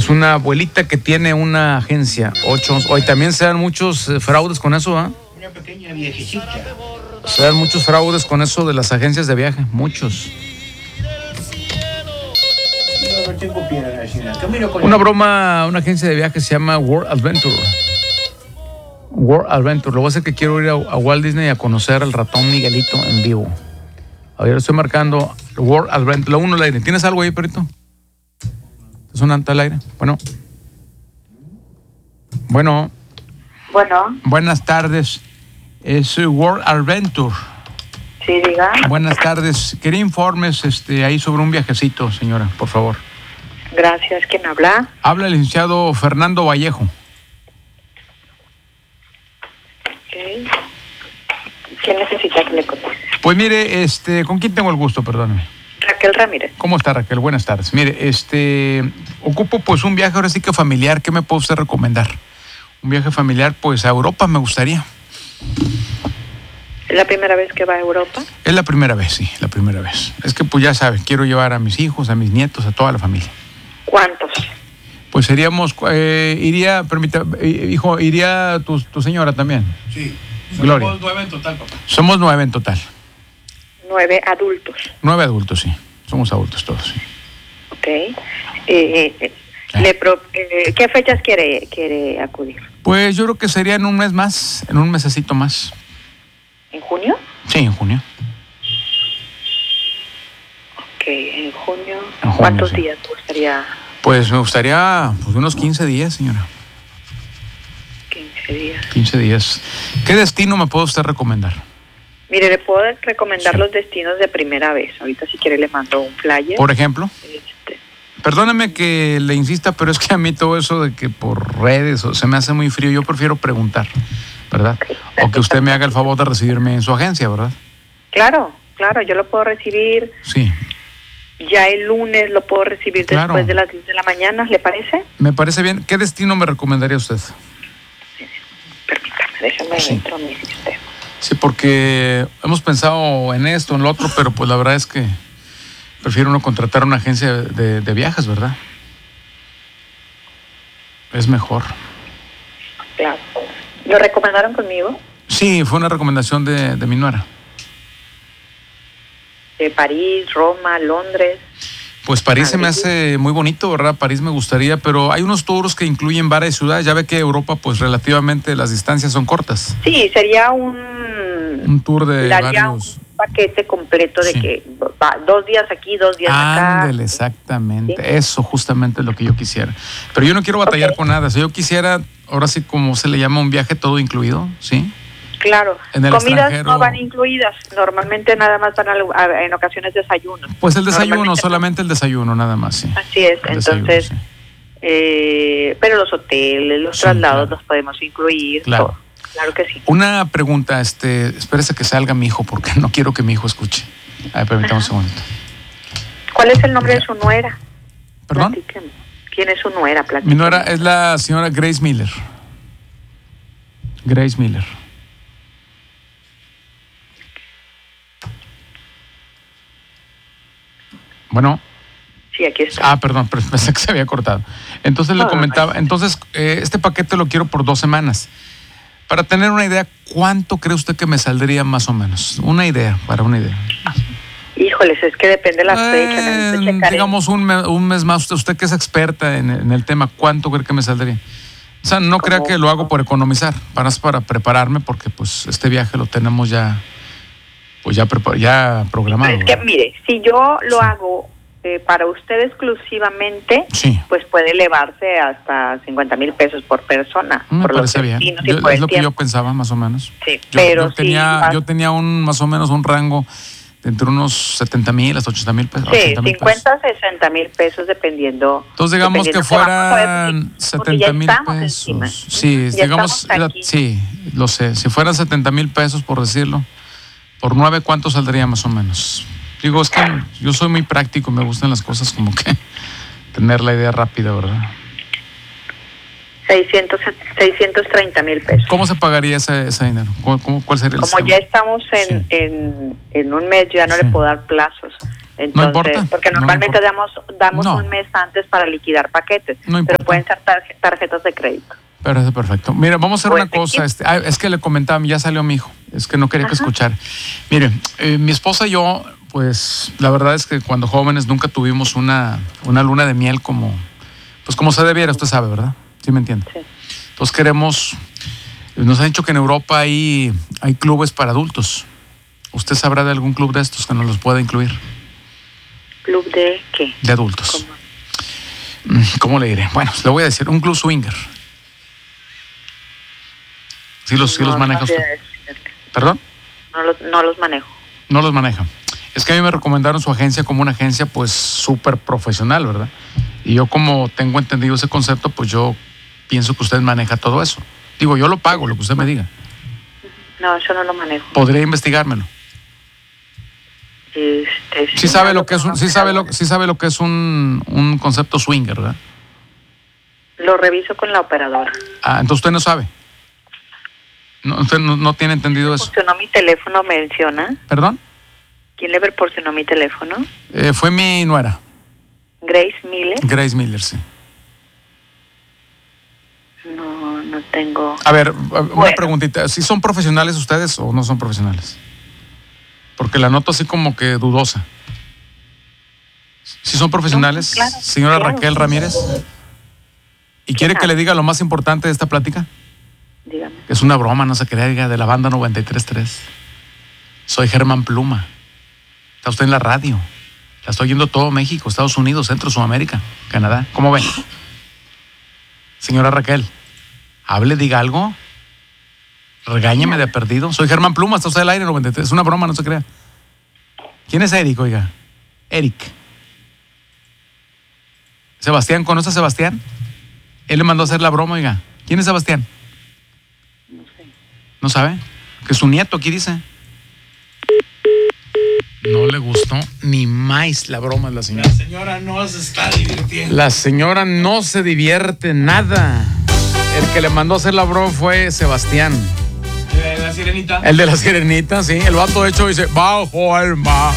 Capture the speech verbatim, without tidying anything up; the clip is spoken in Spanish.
Es una abuelita que tiene una agencia. Ocho. Hoy también se dan muchos eh, fraudes con eso, ¿ah? ¿eh? Una pequeña viejecita. Se dan muchos fraudes con eso de las agencias de viaje. Muchos. No, no tengo piedra nacional. Camino con Una broma, una agencia de viaje se llama World Adventure. World Adventure. Lo voy a hacer que quiero ir a, a Walt Disney a conocer al ratón Miguelito en vivo. A ver, estoy marcando World Adventure. La uno al aire. ¿Tienes algo ahí, perrito? ¿Está sonando al aire? Bueno. Bueno. Bueno. Buenas tardes. Es World Adventure. Sí, diga. Buenas tardes. Quería informes este, ahí sobre un viajecito, señora, por favor. Gracias. ¿Quién habla? Habla el licenciado Fernando Vallejo. Okay. ¿Qué necesita que le conteste? Pues mire, este, ¿con quién tengo el gusto? Perdóneme. Raquel Ramírez. ¿Cómo está, Raquel? Buenas tardes. Mire, este, ocupo pues un viaje ahora sí que familiar. ¿Qué me puede usted recomendar? Un viaje familiar, pues a Europa me gustaría. ¿Es la primera vez que va a Europa? Es la primera vez, sí, la primera vez. Es que pues ya sabe, quiero llevar a mis hijos, a mis nietos, a toda la familia. ¿Cuántos? Pues seríamos, eh, iría, permítame, hijo, iría tu, tu señora también. Sí. Gloria. Somos nueve en total, papá. Somos nueve en total. Nueve adultos. Nueve adultos, sí. Somos adultos todos, sí. Ok. Eh, eh, le pro, eh, ¿Qué fechas quiere, quiere acudir? Pues yo creo que sería en un mes más, en un mesecito más. ¿En junio? Sí, en junio. Ok, en junio. En junio, ¿Cuántos sí. días te gustaría? Pues me gustaría pues, unos quince días, señora. quince días. quince días. ¿Qué destino me puede usted recomendar? Mire, le puedo recomendar Sí. los destinos de primera vez. Ahorita si quiere le mando un flyer. Por ejemplo. Este, Perdóneme que le insista, pero es que a mí todo eso de que por redes o, se me hace muy frío. Yo prefiero preguntar, ¿verdad? O que usted me haga el favor de recibirme en su agencia, ¿verdad? Claro, claro, yo lo puedo recibir. Sí. Ya el lunes lo puedo recibir Claro. después de las diez de la mañana, ¿le parece? Me parece bien. ¿Qué destino me recomendaría usted? Permítame, déjame Sí. entro a mi sistema. Sí, porque hemos pensado en esto, en lo otro, pero pues la verdad es que prefiero uno contratar una agencia de, de viajes, ¿verdad? Es mejor. Claro. ¿Lo recomendaron conmigo? Sí, fue una recomendación de, de mi nuera. De París, Roma, Londres. Pues París se me Madrid. hace muy bonito, ¿verdad? París me gustaría, pero hay unos tours que incluyen varias ciudades. Ya ve que Europa, pues relativamente las distancias son cortas. Sí, sería un... Un tour de daría varios... un paquete completo de Sí. que va dos días aquí, dos días acá. Ándele, exactamente. Sí. Eso justamente es lo que yo quisiera. Pero yo no quiero batallar Ok. con nada. Si yo quisiera, ahora sí, como se le llama, un viaje todo incluido, ¿sí? Claro. En el Comidas extranjero- no van incluidas. Normalmente nada más van a, a- en ocasiones desayunos. Pues el desayuno, Normalmente no. solamente el desayuno, nada más, sí. Así es. El desayuno, Entonces, sí. eh, pero los hoteles, los Sí, traslados claro. los podemos incluir. Claro. Todo. Claro que sí. Una pregunta, este, espérese que salga mi hijo, porque no quiero que mi hijo escuche. A ver, permítame un segundito. ¿Cuál es el nombre de su nuera? ¿Perdón? Platíqueme. ¿Quién es su nuera? Mi Platíqueme. nuera es la señora Grace Miller. Grace Miller. Bueno. Sí, aquí está. Ah, perdón, pero pensé que se había cortado. Entonces No, le no, comentaba, no. entonces eh, este paquete lo quiero por dos semanas. Para tener una idea, ¿cuánto cree usted que me saldría más o menos? Una idea, para una idea. Híjoles, es que depende de las fechas. necesito Eh, checar en- digamos un, me- un mes más, usted, usted que es experta en, en el tema, ¿cuánto cree que me saldría? O sea, no crea Como- que lo hago por economizar, para, para prepararme, porque pues este viaje lo tenemos ya, pues ya, prepar, ya programado. Es que, ¿verdad? mire, si yo lo Sí. hago eh, para usted exclusivamente, Sí. pues puede elevarse hasta cincuenta mil pesos por persona. Me por los parece bien. destinos y Yo- por es el lo que yo tiempo. pensaba, más o menos. Sí, Yo, pero yo tenía, sí, yo tenía un más o menos un rango de entre unos setenta mil hasta ochenta mil pesos. Sí, ochenta mil pesos. cincuenta, sesenta mil pesos dependiendo. Entonces digamos que dependiendo qué vamos a ver, fueran porque- porque ya setenta mil estamos encima. pesos. Sí, Ya digamos, estamos era- aquí. sí, lo sé. Si fueran setenta mil pesos, por decirlo, por nueve, ¿cuánto saldría más o menos? Digo, es que yo soy muy práctico, me gustan las cosas como que tener la idea rápida, ¿verdad? seiscientos, seiscientos treinta mil pesos. ¿Cómo se pagaría ese, ese dinero? ¿Cómo, cómo- cuál sería el Como sistema? ya estamos en, Sí. en, en un mes, yo ya no Sí. le puedo dar plazos. Entonces, No importa, porque no normalmente importa. damos damos No. un mes antes para liquidar paquetes, No importa. pero pueden ser tarje- tarjetas de crédito. Parece perfecto. Mire, vamos a hacer O una cosa. Este, ah, es que le comentaba, ya salió mi hijo. Es que no quería que Ajá. escuchara. Mire, eh, mi esposa y yo, pues la verdad es que cuando jóvenes nunca tuvimos una, una luna de miel como, pues como se debiera, usted sabe, ¿verdad? ¿Sí me entiende? Sí. Entonces queremos, nos han dicho que en Europa hay, hay clubes para adultos. ¿Usted sabrá de algún club de estos que nos los pueda incluir? ¿Club de qué? De adultos. ¿Cómo? Mm, ¿Cómo le diré? Bueno, le voy a decir, un club swinger. ¿Sí los, sí No, los maneja no sé usted? decirte. ¿Perdón? No los, no los manejo. No los maneja. Es que a mí me recomendaron su agencia como una agencia pues súper profesional, ¿verdad? Y yo como tengo entendido ese concepto, pues yo pienso que usted maneja todo eso. Digo, yo lo pago, lo que usted me diga. No, yo no lo manejo. Podría investigármelo. Este, Sí sabe no lo que es un, sí sabe lo, sí sabe lo que es un, un concepto swinger, ¿verdad? Lo reviso con la operadora. Ah, entonces usted no sabe. No, usted no, no tiene entendido eso. Proporcionó mi teléfono, menciona. ¿Perdón? ¿Quién le proporcionó mi teléfono? Eh, fue mi nuera, Grace Miller. Grace Miller, sí. No, no tengo. A ver, una Bueno. preguntita. ¿Sí son profesionales ustedes o no son profesionales? Porque la noto así como que dudosa. ¿Sí son profesionales, No, claro, señora claro. Raquel Ramírez? ¿Y quiere que le diga lo más importante de esta plática? Dígame. Es una broma, no se crea, diga, de la banda noventa y tres punto tres. Soy Germán Pluma. Está usted en la radio. La estoy oyendo todo México, Estados Unidos, Centro, Sudamérica, Canadá. ¿Cómo ven? Señora Raquel, hable, diga algo. Regáñeme de perdido. Soy Germán Pluma, está usted al aire noventa y tres. Es una broma, no se crea. ¿Quién es Eric, oiga? Eric. Sebastián, ¿conoce a Sebastián? Él le mandó a hacer la broma, oiga. ¿Quién es Sebastián? No sé. ¿No sabe? Que su nieto aquí dice. No le gustó ni más la broma de la señora. La señora no se está divirtiendo. La señora no se divierte nada. El que le mandó a hacer la broma fue Sebastián. Eh, la sirenita. El de la sirenita, sí. El vato de hecho dice, bajo el mar.